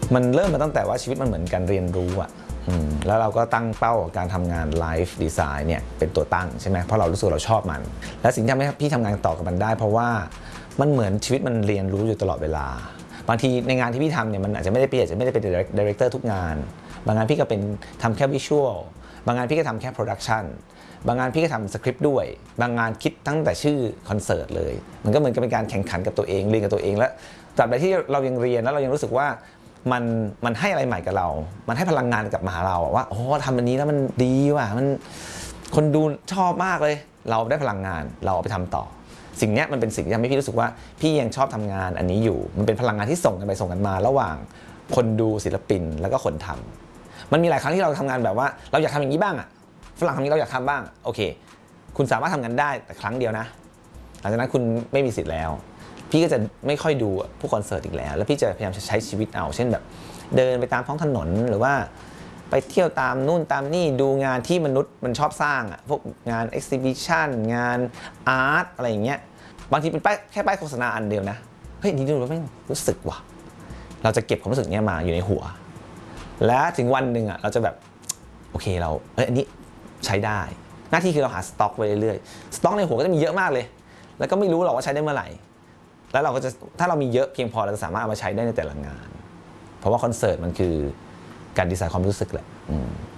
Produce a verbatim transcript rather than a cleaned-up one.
มันเริ่มมาตั้งแต่ว่าชีวิตมันเหมือนการเรียนรู้อะแล้วเราก็ตั้งเป้าการทำงานไลฟ์ดีไซน์เนี่ยเป็นตัวตั้งใช่ไหมเพราะเรารู้สึกเราชอบมันและสิ่งที่ทำให้พี่ทำงานต่อกับมันได้เพราะว่ามันเหมือนชีวิตมันเรียนรู้อยู่ตลอดเวลาบางทีในงานที่พี่ทำเนี่ยมันอาจจะไม่ได้พี่อาจจะไม่ได้เป็นดีเรคเตอร์ทุกงานบางงานพี่ก็เป็นทำแค่วิชวลบางงานพี่ก็ทำแค่โปรดักชันบางงานพี่ก็ทำสคริปต์ด้วยบางงานคิดตั้งแต่ชื่อคอนเสิร์ตเลยมันก็เหมือนกับเป็นการแข่งขันกับตัวเองเรียนกับตัวเองและตราบใดที่เรายังเรียนแล้วเรายังรู้สึกว่ามันมันให้อะไรใหม่กับเรามันให้พลังงานกับมาหาเราว่าโอ้ทำอันนี้แล้วมันดีว่ะมันคนดูชอบมากเลยเราได้พลังงานเราเอาไปทำต่อสิ่งนี้มันเป็นสิ่งที่ทำให้พี่รู้สึกว่าพี่ยังชอบทำงานอันนี้อยู่มันเป็นพลังงานที่ส่งกันไปส่งกันมาระหว่างคนดูศิลปินแล้วก็คนทำมันมีหลายครั้งที่เราทำงานแบบว่าเราอยากทำอย่างนี้บ้างอะฝรั่งทำนี้เราอยากทำบ้างโอเคคุณสามารถทำงานได้แต่ครั้งเดียวนะหลังจากนั้นคุณไม่มีสิทธิ์แล้วพี่ก็จะไม่ค่อยดูผู้คอนเสิร์ตอีกแล้วแล้วพี่จะพยายามใช้ชีวิตเอาเช่นแบบเดินไปตามท้องถนนหรือว่าไปเที่ยวตามนู่นตามนี่ดูงานที่มนุษย์มันชอบสร้างอ่ะพวกงานเอ็กซิบิชันงานอาร์ตอะไรอย่างเงี้ยบางทีเป็นป้ายแค่ป้ายโฆษณาอันเดียวนะเฮ้ยนี่ดูแล้วไม่รู้สึกว่ะเราจะเก็บความรู้สึกนี้มาอยู่ในหัวและถึงวันหนึ่งอ่ะเราจะแบบโอเคเราเอ้ยอันนี้ใช้ได้หน้าที่คือเราหาสต็อกไว้เรื่อยๆสต็อกในหัวก็จะมีเยอะมากเลยแล้วก็ไม่รู้หรอกว่าใช้ได้เมื่อไหร่แล้วเราก็จะถ้าเรามีเยอะเพียงพอเราจะสามารถเอามาใช้ได้ในแต่ละงานเพราะว่าคอนเสิร์ตมันคือการดีไซน์ความรู้สึกแหละ